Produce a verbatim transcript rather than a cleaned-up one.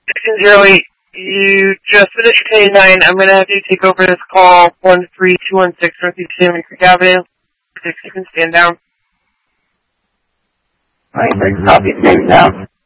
zero eight, you just finished K nine. I'm going to have you take over this call, one three two one six Northeast Salmon Creek Avenue. Six, you can stand down. Alright, copy, stand down.